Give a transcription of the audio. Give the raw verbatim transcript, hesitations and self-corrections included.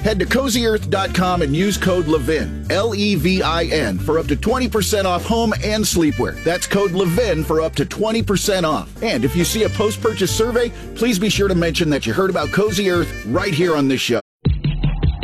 Head to cozy earth dot com and use code LEVIN, L E V I N, for up to twenty percent off home and sleepwear. That's code LEVIN for up to twenty percent off. And if you see a post-purchase survey, please be sure to mention that you heard about Cozy Earth right here on this show.